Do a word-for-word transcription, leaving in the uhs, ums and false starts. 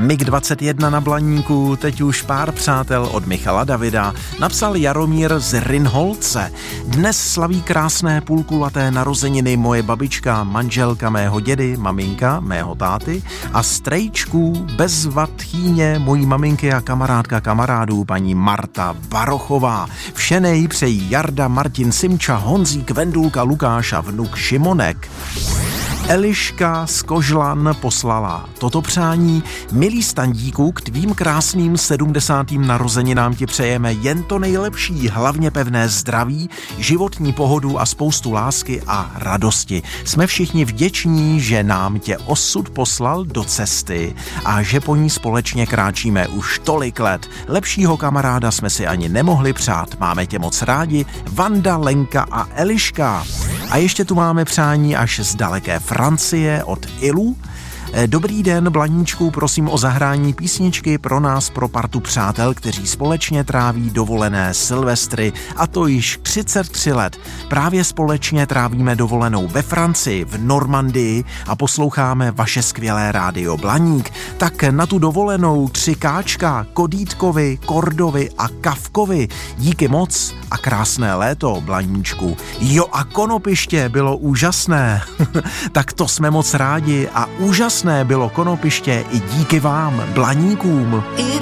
mig dvacet jedna na Blaníku, teď už pár přátel od Michala Davida. Napsal Jaromír z Rynholce. Dnes slaví krásné půlkulaté narozeniny moje babička, manželka mého dědy, maminka mého táty a strejčků bezvadchýně mojí maminky a kamarádka kamarádů paní Marta Barochová. Vše nej přejí Jarda, Martin, Simča, Honzík, Vendulka, Lukáš a vnuk Šimonek. Eliška z Kožlan poslala toto přání. Milý Standíku, k tvým krásným sedmdesátým narozeninám ti přejeme jen to nejlepší, hlavně pevné zdraví, životní pohodu a spoustu lásky a radosti. Jsme všichni vděční, že nám tě osud poslal do cesty a že po ní společně kráčíme už tolik let. Lepšího kamaráda jsme si ani nemohli přát. Máme tě moc rádi, Vanda, Lenka a Eliška. A ještě tu máme přání až z daleké Francie od Ilu. Dobrý den, Blaníčku, prosím o zahrání písničky pro nás, pro partu přátel, kteří společně tráví dovolené Silvestry, a to již třicet tři let. Právě společně trávíme dovolenou ve Francii, v Normandii a posloucháme vaše skvělé rádio Blaník. Tak na tu dovolenou tři káčka, Kodítkovi, Kordovi a Kavkovi. Díky moc a krásné léto, Blaníčku. Jo, a Konopiště bylo úžasné. Tak to jsme moc rádi a úžasné bylo Konopiště i díky vám, Blaníkům.